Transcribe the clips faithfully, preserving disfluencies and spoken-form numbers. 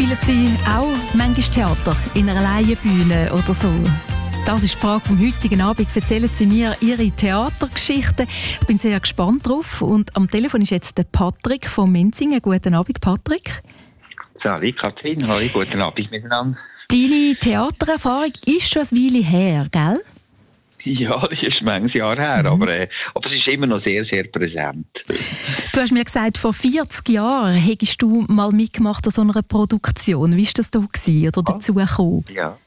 Spielen Sie auch manchmal Theater in einer Laienbühne oder so? Das ist die Frage vom heutigen Abend. Erzählen Sie mir Ihre Theatergeschichten. Ich bin sehr gespannt drauf. Und am Telefon ist jetzt der Patrick von Menzingen. Guten Abend, Patrick. Salut, Katrin. Hallo, guten Abend miteinander. Deine Theatererfahrung ist schon ein Weile her, gell? Ja, das ist manches Jahr her, mhm. aber, äh, aber es ist immer noch sehr, sehr präsent. Du hast mir gesagt, vor vierzig Jahren hättest du mal mitgemacht an so einer Produktion. Wie war das da gewesen, oder dazu gekommen? Ja,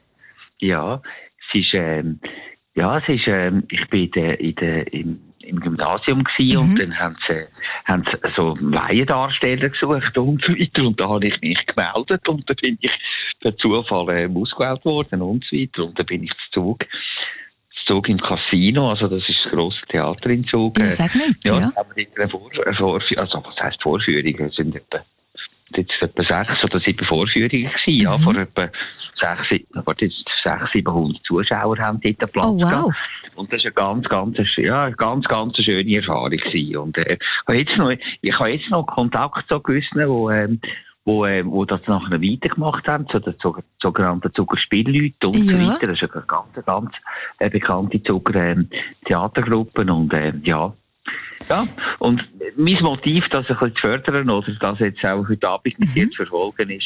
ja, es ist, ähm, ja, es ist, ähm, ich bin in der, in der, im, im Gymnasium gewesen, mhm. und dann haben sie, haben sie so Laiendarsteller gesucht und so weiter, und da habe ich mich gemeldet und dann bin ich per Zufall äh, ausgewählt worden und so weiter, und dann bin ich zu Zug. Zug im Casino, also das ist das grosse Theater in Zug. Ja, sag nicht, ja. Ja, haben wir eine Vor- Vor- also was heisst Vorführungen? Es sind etwa, jetzt etwa sechs oder sieben Vorführungen gewesen, mhm. ja, vor etwa sechs, sechs, siebenhundert Zuschauer haben dort Platz oh, wow. gehabt. Und das war eine ganz, ganz, ja, ganz, ganz schöne Erfahrung gewesen. Und, äh, jetzt noch, ich habe jetzt noch Kontakt zu gewissen, wo, ähm, wo, äh, wo das nachher weitergemacht haben, so die sogenannten Zuckerspielleute und ja. so weiter. Das ist eine ganz, ganz äh, bekannte Zucker-Theatergruppe äh, und äh, ja. Ja, und mein Motiv, das ein bisschen zu fördern oder das jetzt auch heute Abend mit dir mhm. zu verfolgen ist,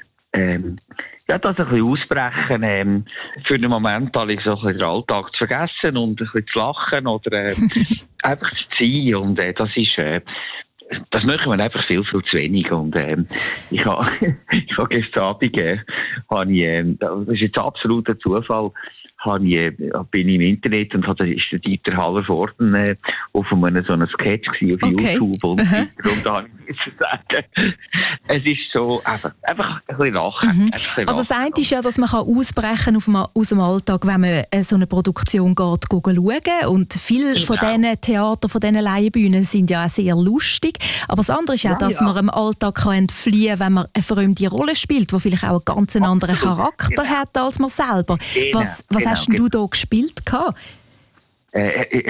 ähm, ja, das ein bisschen ausbrechen, ähm, für einen Moment alle so ein bisschen den Alltag zu vergessen und ein bisschen zu lachen oder äh, einfach zu sein, und äh, das ist äh, das machen wir einfach viel, viel zu wenig. Und ähm, ich habe ich hab gestern Abend, äh, hab ich, äh, das ist jetzt absoluter Zufall, hab ich, äh, bin ich im Internet und da ist der Dieter Hallervorden äh, auf einem so einem Sketch gewesen, auf okay. YouTube und, uh-huh. und da habe ich zu sagen, es ist so, einfach, einfach ein bisschen lachen. Mhm. Ein bisschen also das lachen. eine ist ja, dass man ausbrechen kann aus dem Alltag, wenn man äh, so eine Produktion geht, schauen. Und viele genau. von diesen Theatern, von diesen Laienbühnen sind ja auch sehr lustig. Aber das andere ist ja, ja dass ja. man im Alltag kann entfliehen kann, wenn man eine fremde Rolle spielt, die vielleicht auch einen ganz Absolut. anderen Charakter genau. hat als man selber. Genau. Was, was genau. hast denn du da gespielt? Äh,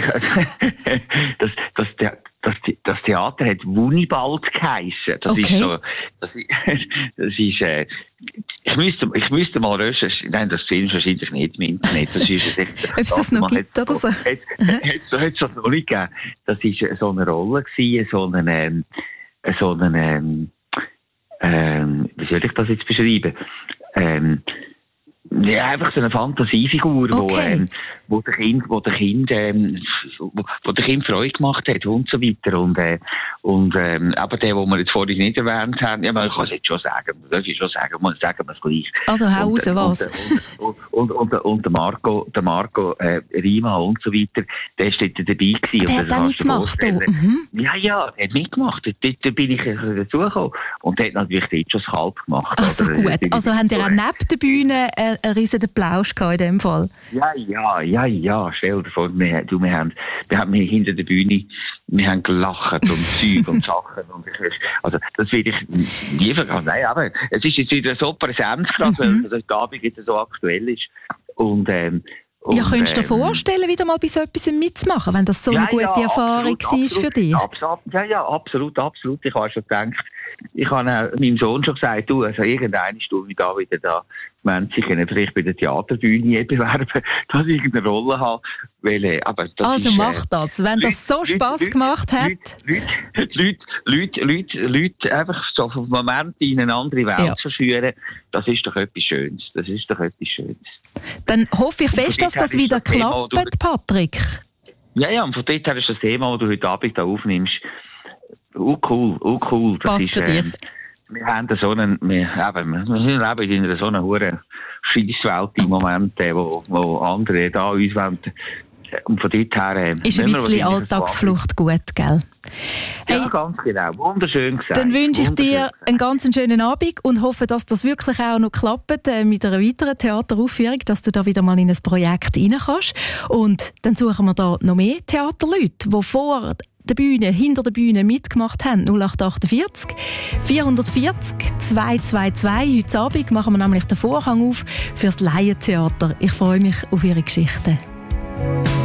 das, das, das, das Theater hat Wunibald geheissen. Das okay. ist so, das, das ist, äh, ich müsste, ich müsste mal recherchieren. Nein, das findest du wahrscheinlich nicht im Internet. Das ist echt, ob es das noch gibt oder so? Hat es das noch nicht gegeben. Das war so eine Rolle gewesen, so eine, ähm, so eine, ähm, ähm, wie soll ich das jetzt beschreiben? Ähm, Ja, einfach so eine Fantasiefigur, okay. wo, ähm, wo der Kind, wo der Kind, ähm, wo, wo der Kind Freude gemacht hat und so weiter. Und, äh, und, ähm, aber der, wo wir jetzt vorhin nicht erwähnt haben, ja, man kann es jetzt schon sagen, man darf schon sagen, man sagen wir es gleich. Also, hau raus, was? Und, und, und, und, und der Marco, der Marco, äh, Rima und so weiter, der ist dort dabei gewesen. Der hat auch mitgemacht, mhm. Ja, ja, der hat mitgemacht. Dort, dort bin ich dazugekommen. Und der hat natürlich dort schon das Kalb gemacht. Ach so, gut. Also, haben ihr auch neben der Bühne äh, einen riesen Applaus in dem Fall? Ja, ja, ja, ja. Stell dir vor, wir, du, wir, haben, wir haben hinter der Bühne, wir haben gelacht und Zeug und Sachen. Und ich, also, das will ich nie vergessen. Nein, aber es ist jetzt wieder so präsent, mhm. weil das Abend jetzt so aktuell ist. Und, ähm, Und, ja, könntest du dir ähm, vorstellen, wieder mal bei so etwas mitzumachen, wenn das so eine ja, gute ja, Erfahrung absolut, war für dich? Absolut, ja, ja, absolut, absolut. Ich habe schon gedacht, ich habe äh, meinem Sohn schon gesagt, du, also irgendeine Stunde da wieder da, wenn sie können vielleicht bei der Theaterbühne bewerben, dass ich irgendeine Rolle habe. Weil, äh, aber das also ist, mach das, wenn Leute, das so Spass Leute, gemacht hat. Leute, Leute, Leute, Leute, Leute einfach so auf einen Moment in eine andere Welt ja. verführen, das ist doch etwas Schönes. Das ist doch etwas Schönes. Dann hoffe ich fest, dass das wieder das klappt, Thema, Patrick. Ja, ja, und von dort her ist das Thema, das du heute Abend da aufnimmst, oh cool, oh cool. Das Passt ist, für dich. Ähm, wir haben so einen, wir, eben, wir sind eben in einer so einer hohen Scheisswelt im Moment, äh, wo, wo andere da uns wollen. Und von dort her... Äh, ist ein bisschen Alltagsflucht gut, gell? Hey, ja, ganz genau. Wunderschön gesagt. Dann wünsche ich dir einen ganz schönen Abend und hoffe, dass das wirklich auch noch klappt äh, mit einer weiteren Theateraufführung, dass du da wieder mal in ein Projekt rein kannst. Und dann suchen wir da noch mehr Theaterleute, die vor der Bühne, hinter der Bühne mitgemacht haben. null acht achtundvierzig vierhundertvierzig zweihundertzweiundzwanzig. Heute Abend machen wir nämlich den Vorhang auf fürs Laientheater. Ich freue mich auf Ihre Geschichten.